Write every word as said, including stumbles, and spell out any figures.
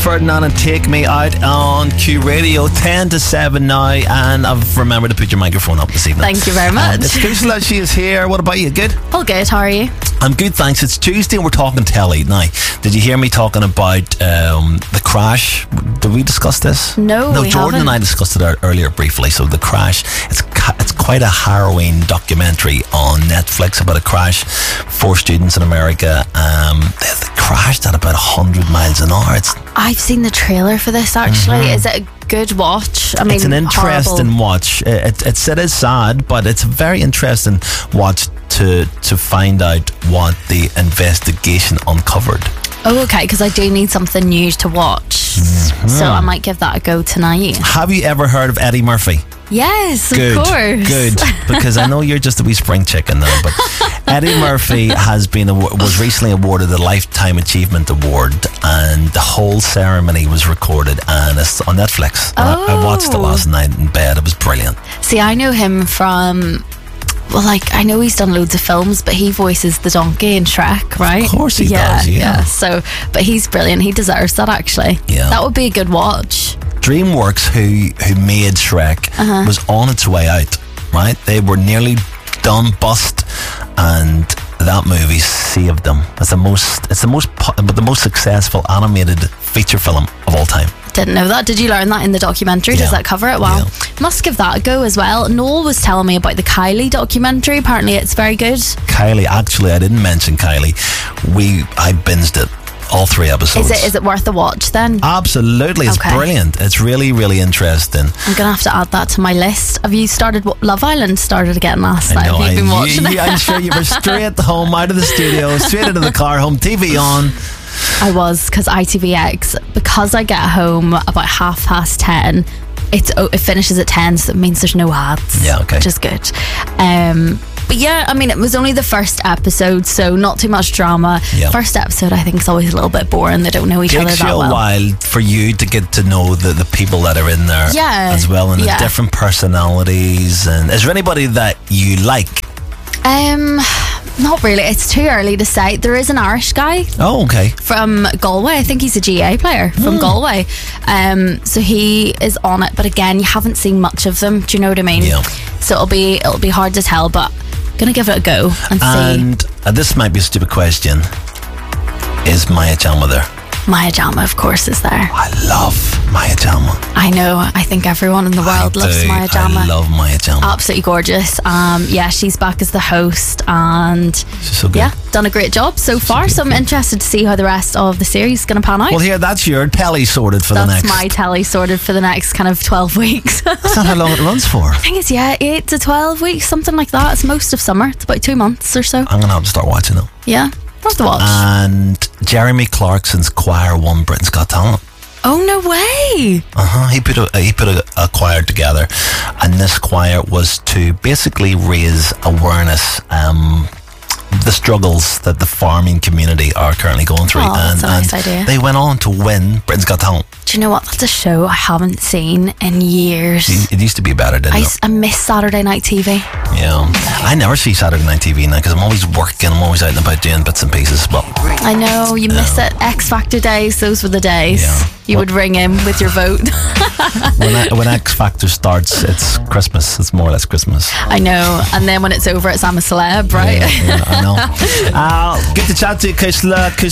Ferdinand and Take Me Out on Q Radio, ten to seven now, and I've remembered to put your microphone up this evening. Thank you very much. And it's Kusla, she is here. What about you? Good? All good, how are you? I'm good, thanks. It's Tuesday and we're talking telly. Now, did you hear me talking about um, The Crash? Did we discuss this? No, No, we Jordan haven't. and I discussed it earlier briefly. So The Crash, it's ca- it's quite a harrowing documentary on Netflix about a crash. Four students in America, um, they, they crashed at about one hundred miles an hour. It's I've seen the trailer for this actually. Mm-hmm. Is it a good watch? I mean, It's an interesting horrible. watch. It, it's it is sad, but it's a very interesting watch to to find out what the investigation uncovered. Oh, okay, because I do need something new to watch. Mm-hmm. So I might give that a go tonight. Have you ever heard of Eddie Murphy? Yes, Good, of course. good. Because I know you're just a wee spring chicken now, but Eddie Murphy has been awa- was recently awarded a Lifetime Achievement Award, and the whole ceremony was recorded, and it's on Netflix. I, I watched it Oh. last night in bed. It was brilliant. See, I know him from... Well, like, I know he's done loads of films, but he voices the donkey in Shrek, right? Of course he yeah, does, yeah. So, but he's brilliant. He deserves that, actually. Yeah. That would be a good watch. DreamWorks, who who made Shrek, Uh-huh. was on its way out. Right, they were nearly done bust, and that movie saved them. It's the most, it's the most, po- but the most successful animated feature film of all time. Didn't know that. Did you learn that in the documentary? Does Yeah. that cover it? Wow. Yeah. Must give that a go as well. Noel was telling me about the Kylie documentary. Apparently it's very good. Kylie, actually, I didn't mention Kylie. We, I binged it, all three episodes. Is it is it worth a watch then? Absolutely, it's Okay. brilliant. It's really, really interesting. I'm going to have to add that to my list. Have you started... Love Island started again last I night. know, Have you I- been watching you- it? I'm sure you were straight home, out of the studio, straight into the car, home T V on. I was, because I T V X, because I get home about half past ten, it's oh, it finishes at ten, so it means there's no ads. Yeah, okay. Which is good. Um, but yeah, I mean, it was only the first episode, so not too much drama. Yeah. First episode, I think, is always a little bit boring. They don't know each other Takes you that a well. while for you to get to know the, the people that are in there Yeah, as well, and yeah. the different personalities. And is there anybody that you like? Um, not really. It's too early to say. There is an Irish guy Oh, okay. from Galway. I think he's a G A player from Galway. Um, so he is on it, but again, you haven't seen much of them. Do you know what I mean? Yeah. So it'll be it'll be hard to tell, but I'm gonna give it a go and see. And uh, this might be a stupid question. Is Maya Jama there? Maya Jama, of course, is there. I love Maya Jama. I know. I think everyone in the world I loves do. Maya Jama. I love Maya Jama. Absolutely gorgeous. Um, yeah, she's back as the host, and She's so good. yeah, done a great job so far. So I'm interested to see how the rest of the series is going to pan out. Well, here, that's your telly sorted for the That's next. my telly sorted for the next kind of twelve weeks. That's not how long it runs for. I think it's, yeah, eight to twelve weeks, something like that. It's most of summer. It's about two months or so. I'm going to have to start watching it. Yeah, worth the watch. And Jeremy Clarkson's choir won Britain's Got Talent. Oh, no way. Uh-huh. He put a he put a, a choir together, and this choir was to basically raise awareness, um, the struggles that the farming community are currently going through. Oh, and that's a nice and idea. They went on to win Britain's Got Talent. Do you know what? That's a show I haven't seen in years. It used to be better, didn't I, it? s- I miss Saturday night T V. Yeah. I never see Saturday Night T V now because I'm always working. I'm always out and about doing bits and pieces. But I know, you miss it. X Factor days, those were the days. Yeah. You would ring in with your vote. when I, when X Factor starts, it's Christmas. It's more or less Christmas. I know. And then when it's over, it's I'm a celeb, right? Yeah, yeah, I know. Uh, good to chat to you, Kusla. Kusla